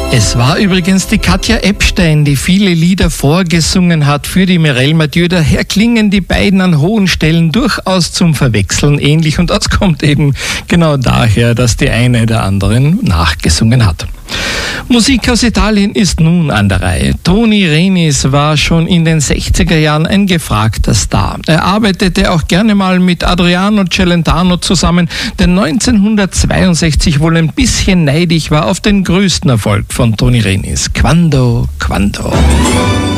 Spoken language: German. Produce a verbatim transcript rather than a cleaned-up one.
Es war übrigens die Katja Epstein, die viele Lieder vorgesungen hat für die Mireille Mathieu. Daher klingen die beiden an hohen Stellen durchaus zum Verwechseln ähnlich. Und das kommt eben genau daher, dass die eine der anderen nachgesungen hat. Musik aus Italien ist nun an der Reihe. Toni Renis war schon in den sechziger Jahren ein gefragter Star. Er arbeitete auch gerne mal mit Adriano Celentano zusammen, der neunzehnhundertzweiundsechzig wohl ein bisschen neidisch war auf den größten Erfolg von Toni Renis. Quando, quando.